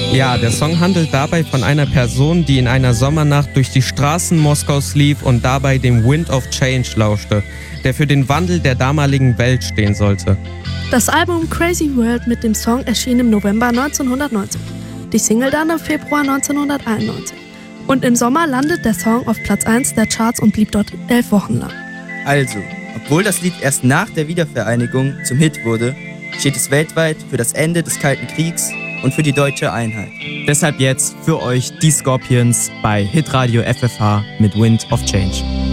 Ja, der Song handelt dabei von einer Person, die in einer Sommernacht durch die Straßen Moskaus lief und dabei dem Wind of Change lauschte, der für den Wandel der damaligen Welt stehen sollte. Das Album Crazy World mit dem Song erschien im November 1990, die Single dann im Februar 1991. Und im Sommer landet der Song auf Platz 1 der Charts und blieb dort 11 Wochen lang. Also, obwohl das Lied erst nach der Wiedervereinigung zum Hit wurde, steht es weltweit für das Ende des Kalten Kriegs und für die deutsche Einheit. Deshalb jetzt für euch die Scorpions bei Hitradio FFH mit Wind of Change.